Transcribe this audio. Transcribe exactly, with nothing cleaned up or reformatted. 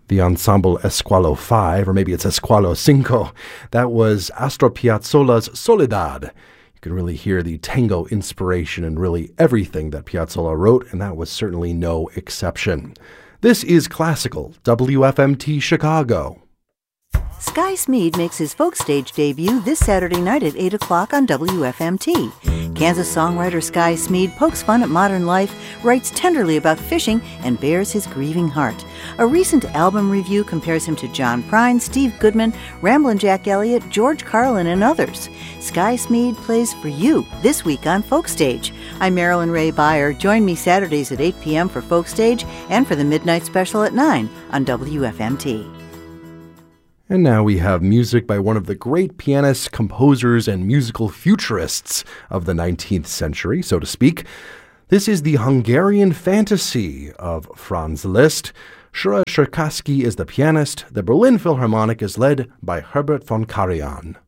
The ensemble Esqualo five, or maybe it's Esqualo cinco, that was Astor Piazzolla's Soledad. You can really hear the tango inspiration in really everything that Piazzolla wrote, and that was certainly no exception. This is Classical, W F M T Chicago. Sky Smead makes his folk stage debut this Saturday night at eight o'clock on W F M T. Kansas songwriter Sky Smead pokes fun at modern life, writes tenderly about fishing, and bears his grieving heart. A recent album review compares him to John Prine, Steve Goodman, Ramblin' Jack Elliott, George Carlin, and others. Sky Smead plays for you this week on Folk Stage. I'm Marilyn Ray Beyer. Join me Saturdays at eight p.m. for Folk Stage and for the Midnight Special at nine on W F M T. And now we have music by one of the great pianists, composers, and musical futurists of the nineteenth century, so to speak. This is the Hungarian Fantasy of Franz Liszt. Shura Cherkassky is the pianist. The Berlin Philharmonic is led by Herbert von Karajan.